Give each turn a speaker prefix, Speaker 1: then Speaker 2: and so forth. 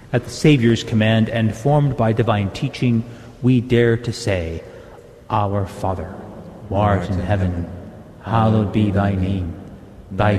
Speaker 1: At the Savior's command and formed by divine teaching, we dare to say, Our Father, who art in heaven, hallowed be thy name. Thy